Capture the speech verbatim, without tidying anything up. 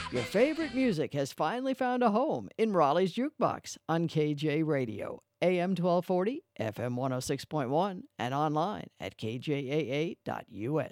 Your favorite music has finally found a home in Raleigh's Jukebox on K J Radio, A M twelve forty, F M one oh six point one, and online at K J A A dot U S.